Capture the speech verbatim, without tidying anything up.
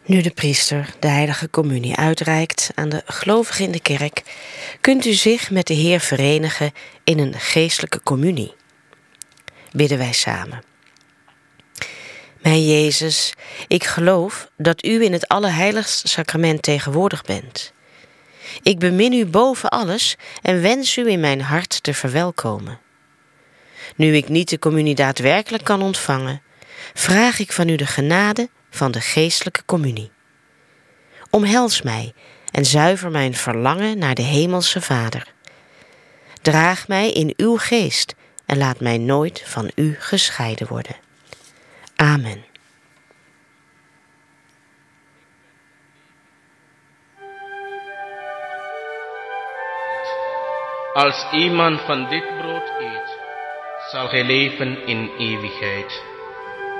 Nu de priester de heilige communie uitreikt aan de gelovigen in de kerk, kunt u zich met de Heer verenigen in een geestelijke communie. Bidden wij samen. Mijn Jezus, ik geloof dat u in het Allerheiligste Sacrament tegenwoordig bent. Ik bemin u boven alles en wens u in mijn hart te verwelkomen. Nu ik niet de communie daadwerkelijk kan ontvangen, vraag ik van u de genade van de geestelijke communie. Omhels mij en zuiver mijn verlangen naar de Hemelse Vader. Draag mij in uw geest en laat mij nooit van u gescheiden worden. Amen. Als iemand van dit brood eet, zal hij leven in eeuwigheid.